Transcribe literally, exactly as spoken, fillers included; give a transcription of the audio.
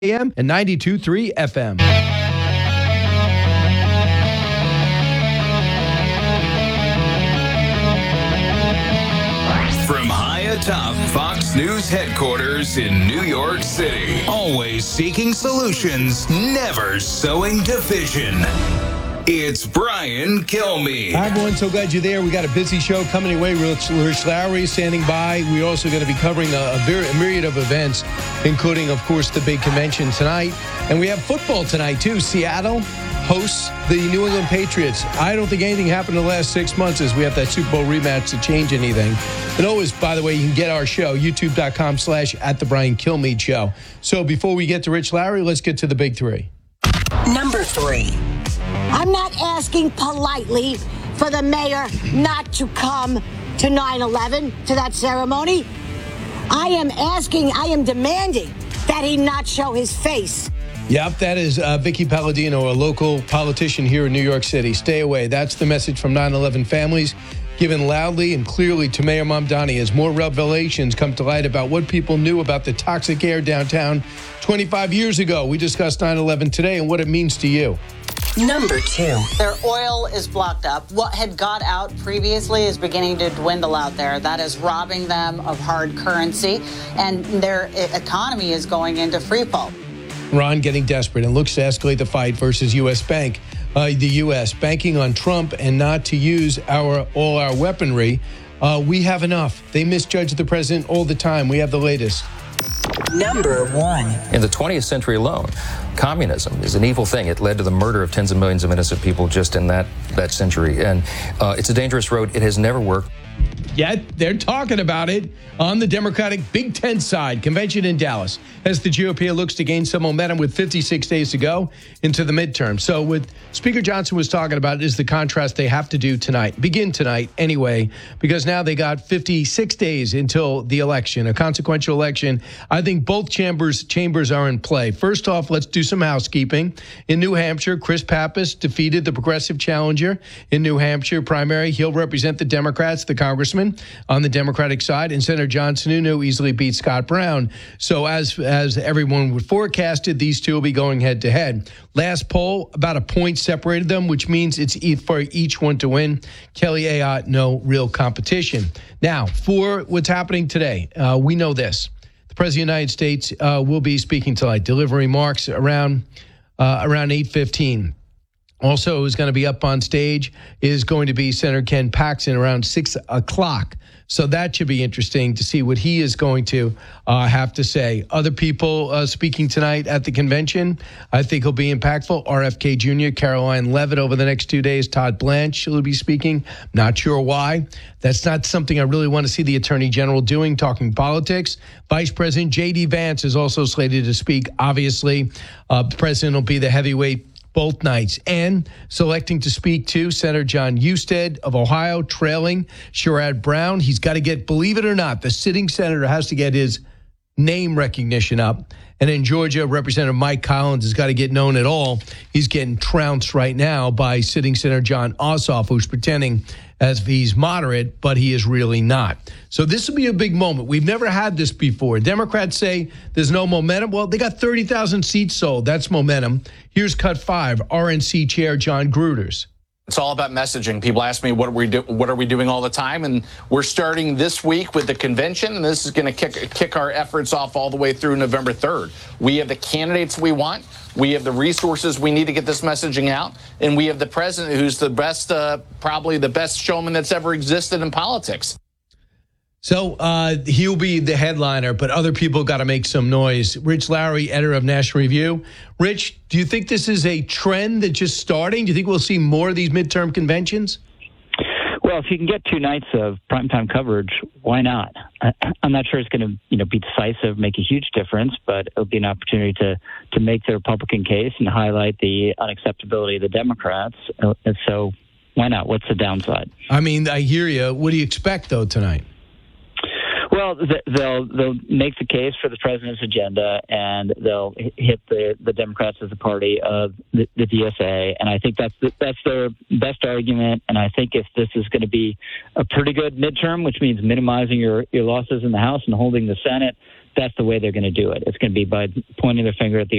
A M and ninety-two point three F M. From high atop Fox News headquarters in New York City, always seeking solutions, never sowing division. It's Brian Kilmeade. Hi, everyone. So glad you're there. We got a busy show coming your way. Rich, Rich Lowry standing by. We're also going to be covering a, a, very, a myriad of events, including, of course, the big convention tonight. And we have football tonight, too. Seattle hosts the New England Patriots. I don't think anything happened in the last six months as we have that Super Bowl rematch to change anything. And always, by the way, you can get our show, youtube.com slash at the Brian Kilmeade Show. So before we get to Rich Lowry, let's get to the big three. Number three. I'm not asking politely for the mayor not to come to nine eleven, to that ceremony. I am asking, I am demanding that he not show his face. Yep, that is uh, Vicky Palladino, a local politician here in New York City. Stay away. That's the message from nine eleven families, given loudly and clearly to Mayor Mamdani as more revelations come to light about what people knew about the toxic air downtown twenty-five years ago. We discussed nine eleven today and what it means to you. Number two. Their oil is blocked up. What had got out previously is beginning to dwindle out there. That is robbing them of hard currency, and their economy is going into free fall. Ron getting desperate and looks to escalate the fight versus U S Bank. Uh, the U S banking on Trump and not to use our all our weaponry. Uh, we have enough. They misjudge the president all the time. We have the latest. Number one. In the twentieth century alone, communism is an evil thing. It led to the murder of tens of millions of innocent people just in that, that century. And uh, it's a dangerous road. It has never worked. Yet they're talking about it on the Democratic Big Ten side. Convention in Dallas as the G O P looks to gain some momentum with fifty-six days to go into the midterm. So what Speaker Johnson was talking about is the contrast they have to do tonight, begin tonight anyway, because now they got fifty-six days until the election, a consequential election. I think both chambers chambers are in play. First off, let's do some housekeeping. In New Hampshire, Chris Pappas defeated the progressive challenger in New Hampshire primary. He'll represent the Democrats, the congressman on the Democratic side, and Senator John Sununu easily beat Scott Brown. So as as everyone would forecasted, these two will be going head to head. Last poll, about a point separated them, which means it's for each one to win. Kelly Ayotte, no real competition. Now, for what's happening today, uh, we know this. The President of the United States uh, will be speaking tonight, delivering remarks around uh, around eight fifteen. Also, who's going to be up on stage is going to be Senator Ken Paxton around six o'clock. So that should be interesting to see what he is going to uh, have to say. Other people uh, speaking tonight at the convention, I think will be impactful. R F K Junior, Caroline Leavitt over the next two days. Todd Blanche will be speaking. Not sure why. That's not something I really want to see the Attorney General doing, talking politics. Vice President J D Vance is also slated to speak. Obviously, uh, the president will be the heavyweight both nights, and selecting to speak to Senator John Husted of Ohio, trailing Sherrod Brown. He's got to get, believe it or not, the sitting senator has to get his name recognition up. And in Georgia, Representative Mike Collins has got to get known at all. He's getting trounced right now by sitting Senator John Ossoff, who's pretending as if he's moderate, but he is really not. So this will be a big moment. We've never had this before. Democrats say there's no momentum. Well, they got thirty thousand seats sold. That's momentum. Here's cut five, R N C Chair John Gruters. It's all about messaging. People ask me, what are we do, what are we doing all the time? And we're starting this week with the convention, and this is going to kick kick our efforts off all the way through November third. We have the candidates we want. We have the resources we need to get this messaging out. And we have the president who's the best, uh, probably the best showman that's ever existed in politics. So uh, he'll be the headliner, but other people got to make some noise. Rich Lowry, editor of National Review. Rich, do you think this is a trend that's just starting? Do you think we'll see more of these midterm conventions? Well, if you can get two nights of primetime coverage, why not? I'm not sure it's going to, you know, be decisive, make a huge difference, but it'll be an opportunity to, to make the Republican case and highlight the unacceptability of the Democrats. And so why not? What's the downside? I mean, I hear you. What do you expect, though, tonight? Well, they'll they'll make the case for the president's agenda, and they'll hit the, the Democrats as a party of the, the D S A, and I think that's the, that's their best argument. And I think if this is going to be a pretty good midterm, which means minimizing your, your losses in the House and holding the Senate, that's the way they're going to do it. It's going to be by pointing their finger at the